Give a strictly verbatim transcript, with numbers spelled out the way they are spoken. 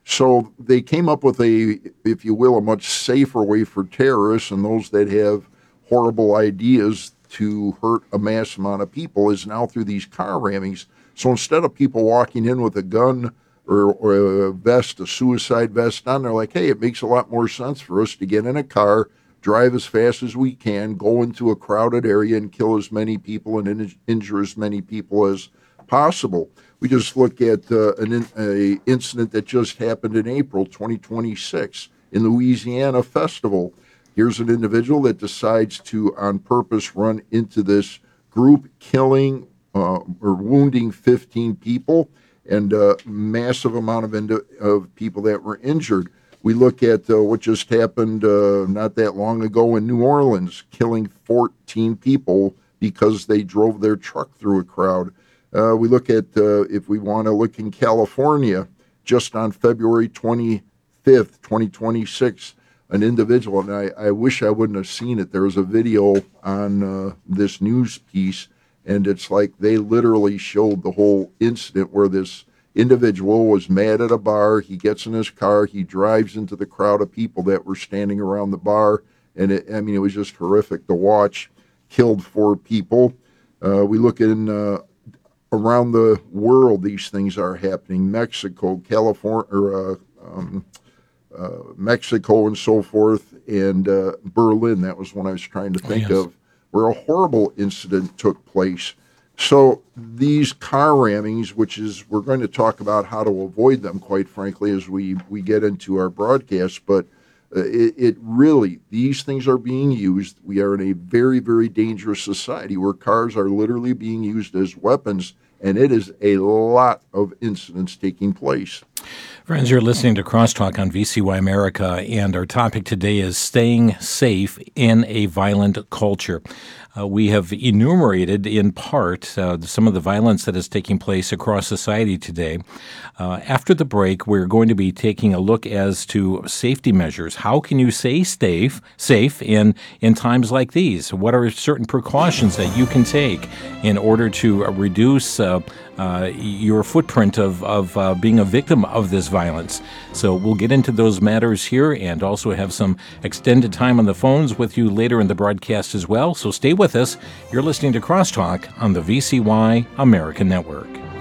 So they came up with a, if you will, a much safer way for terrorists and those that have horrible ideas to hurt a mass amount of people is now through these car rammings. So instead of people walking in with a gun or, or a vest, a suicide vest on, they're like, hey, it makes a lot more sense for us to get in a car, drive as fast as we can, go into a crowded area and kill as many people and in- injure as many people as possible. We just look at uh, an in, a incident that just happened in April twenty twenty-six in the Louisiana Festival. Here's an individual that decides to, on purpose, run into this group, killing uh, or wounding fifteen people and a massive amount of, ind- of people that were injured. We look at uh, what just happened uh, not that long ago in New Orleans, killing fourteen people because they drove their truck through a crowd. Uh, we look at, uh, if we want to look in California, just on February twenty-fifth, twenty twenty-six, an individual, and I, I wish I wouldn't have seen it. There was a video on uh, this news piece, and it's like they literally showed the whole incident where this individual was mad at a bar. He gets in his car, he drives into the crowd of people that were standing around the bar, and it, I mean, it was just horrific to watch. Killed four people. Uh, we look in uh, around the world, these things are happening. Mexico, California, or uh, um, uh, Mexico, and so forth, and uh, Berlin. That was one I was trying to think oh, yes. of, where a horrible incident took place. So these car rammings, which is, we're going to talk about how to avoid them, quite frankly, as we, we get into our broadcast, but uh, it, it really, these things are being used. We are in a very, very dangerous society where cars are literally being used as weapons, and it is a lot of incidents taking place. Friends, you're listening to Crosstalk on V C Y America, and our topic today is staying safe in a violent culture. Uh, we have enumerated, in part, uh, some of the violence that is taking place across society today. Uh, after the break, we're going to be taking a look as to safety measures. How can you stay safe, safe in, in times like these? What are certain precautions that you can take in order to uh, reduce uh, uh, your footprint of, of uh, being a victim of this violence? So we'll get into those matters here and also have some extended time on the phones with you later in the broadcast as well. So stay with us. You're listening to Crosstalk on the V C Y American Network.